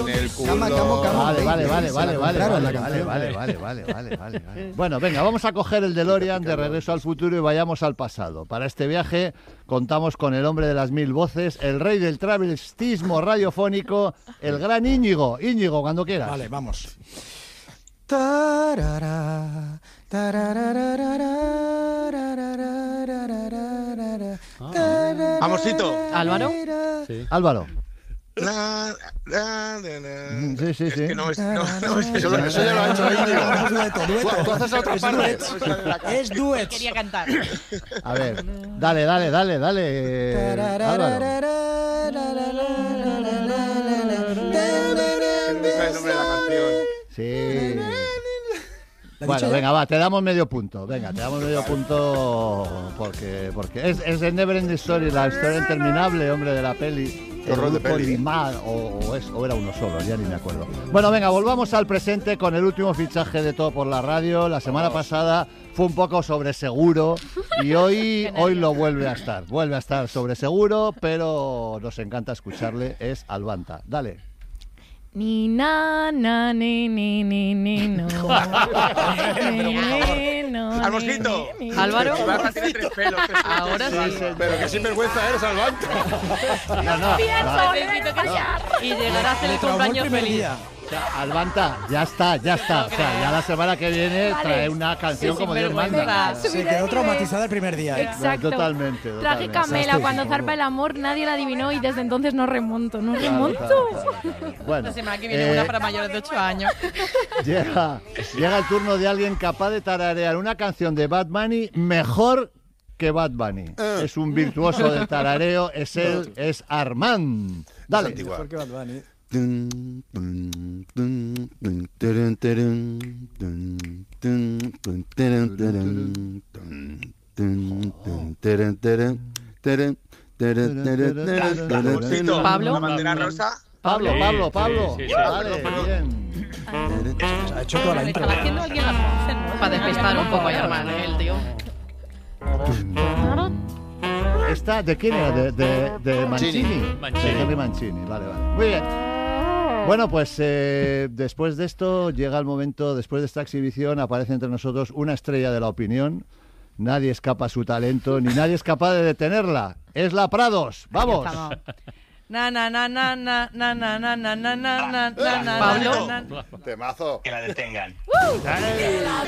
el culo. Vale. Bueno, venga, vamos a coger el DeLorean de Regreso al Futuro y vayamos al pasado. Para este viaje contamos con el hombre de las 1000 voces, el rey del travestismo radiofónico, el gran Íñigo. Íñigo, cuando quieras. Vale, vamos. Vamosito. ¿Álvaro? Sí. Álvaro. Sí. Es que no, eso ya lo ha hecho Íñigo. Tú haces otra parte. Es duet. Quería cantar. A ver, dale. Álvaro. No sabe el nombre de la canción. Sí. Bueno, venga, va, te damos medio punto. Venga, te damos medio punto porque es el Never Ending Story, la historia interminable, hombre, de la peli. El grupo Limar, o era uno solo, ya ni me acuerdo. Bueno, venga, volvamos al presente con el último fichaje de Todo por la Radio. La semana pasada fue un poco sobre seguro y hoy lo vuelve a estar. Vuelve a estar sobre seguro, pero nos encanta escucharle. Es Albanta. Dale. Ni na na ni no. Almosito. Álvaro. Albanta tiene 3 pelos. Ahora sí. Pero qué sinvergüenza eres, Albanta. Necesito callar. Y llegar a hacer el cumpleaños feliz. O sea, Albanta, ya está. O sea, ya la semana que viene trae una canción como Dios manda. Se quedó traumatizada el primer día. Exacto. Totalmente. Traje Camela cuando zarpa el amor, nadie la adivinó y desde entonces no remonto. Bueno, La semana que viene una para mayores de 8 años. Llega el turno de alguien capaz de tararear una canción de Bad Bunny mejor que Bad Bunny. Es un virtuoso del tarareo, es Armand. Dale. Mejor que Bad Bunny. Pablo. La bandera rosa. Pablo. Sí. Vale, bien. Ha hecho toda la intro. Estaba haciendo alguien las voces, ¿no? Para despistar un poco a Armand, el tío. ¿Esta de quién era? De Mancini. De Henry Mancini, vale. Muy bien. Bueno, pues después de esto llega el momento, después de esta exhibición aparece entre nosotros una estrella de la opinión. Nadie escapa a su talento, ni nadie es capaz de detenerla. Es la Prados. ¡Vamos! Pablo. Temazo. Que la detengan. Que la